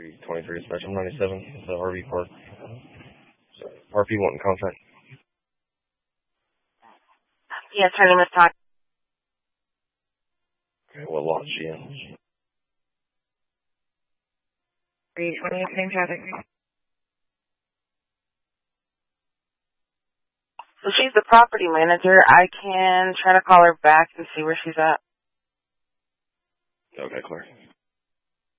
323 Special 97, it's the RV Park. RP wanting contact. Yes, her name is Todd. Okay, what lot is she in? 320, same traffic. So she's the property manager. I can try to call her back and see where she's at. Okay, clear.